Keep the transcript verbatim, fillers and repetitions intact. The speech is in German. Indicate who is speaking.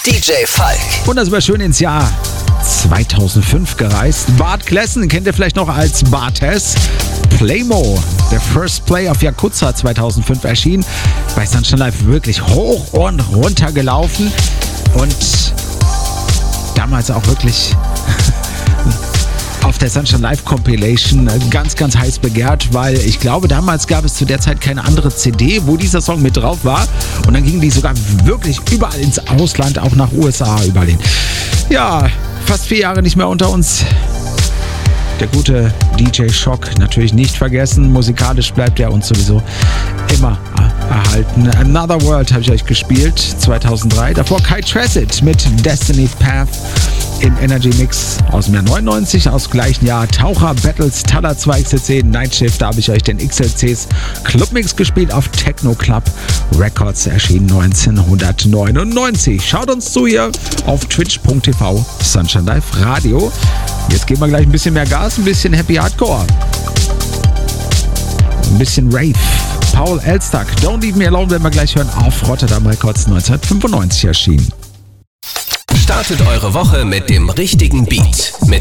Speaker 1: D J Falk.
Speaker 2: Und da sind wir schön ins Jahr zweitausendfünf gereist. Bart Klessen kennt ihr vielleicht noch als Bartes. Playmo, der First Play auf Yakuza zweitausendfünf erschienen. Bei Sunshine Live wirklich hoch und runter gelaufen. Und damals auch wirklich auf der Sunshine Live Compilation ganz, ganz heiß begehrt, weil ich glaube, damals gab es zu der Zeit keine andere C D, wo dieser Song mit drauf war. Und dann gingen die sogar wirklich überall ins Ausland, auch nach U S A, überall hin. Ja, fast vier Jahre nicht mehr unter uns. Der gute D J Shock natürlich nicht vergessen. Musikalisch bleibt er uns sowieso immer erhalten. Another World habe ich euch gespielt, zweitausenddrei. Davor Kai Tracid mit Destiny Path im Energy Mix aus dem Jahr neunundneunzig. Aus gleichen Jahr Taucher Battles Thaler zwei X L C Night Shift. Da habe ich euch den X L Cs Clubmix gespielt auf Techno Club Records, erschienen neunzehnhundertneunundneunzig. Schaut uns zu hier auf twitch punkt t v Sunshine Live Radio. Jetzt geben wir gleich ein bisschen mehr Gas, ein bisschen Happy Hardcore. Ein bisschen Rave. Paul Elstak, Don't Leave Me Alone, werden wir gleich hören, auf Rotterdam Records neunzehnhundertfünfundneunzig erschienen.
Speaker 1: Startet eure Woche mit dem richtigen Beat. Mit